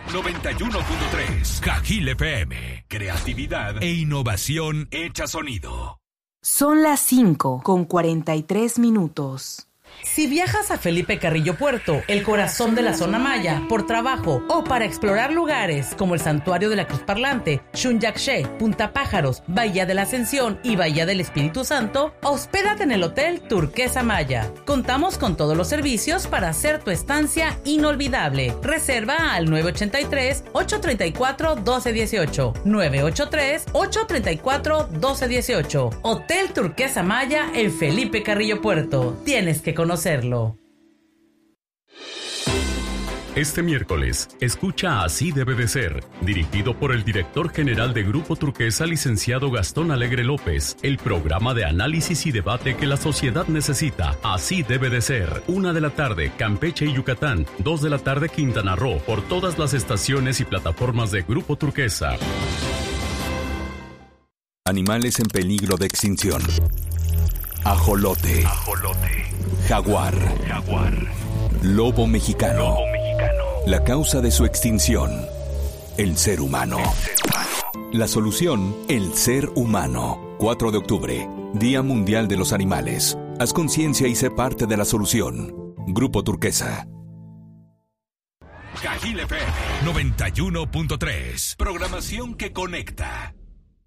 91.3. Cajil FM. Creatividad e innovación hecha sonido. Son las 5:43. Si viajas a Felipe Carrillo Puerto, el corazón de la zona maya, por trabajo o para explorar lugares como el Santuario de la Cruz Parlante, Xunyaxché, Punta Pájaros, Bahía de la Ascensión y Bahía del Espíritu Santo, hospédate en el Hotel Turquesa Maya. Contamos con todos los servicios para hacer tu estancia inolvidable. Reserva al 983-834-1218. 983-834-1218. Hotel Turquesa Maya en Felipe Carrillo Puerto. Tienes que conocerlo. Este miércoles, escucha Así debe de ser, dirigido por el director general de Grupo Turquesa, licenciado Gastón Alegre López, el programa de análisis y debate que la sociedad necesita. Así debe de ser. 1 de la tarde, Campeche y Yucatán. 2 de la tarde, Quintana Roo, por todas las estaciones y plataformas de Grupo Turquesa. Animales en peligro de extinción. Ajolote. Jaguar. Lobo mexicano. La causa de su extinción: el ser humano. La solución: el ser humano. 4 de octubre, Día Mundial de los Animales. Haz conciencia y sé parte de la solución. Grupo Turquesa. Cajil FM 91.3. Programación que conecta.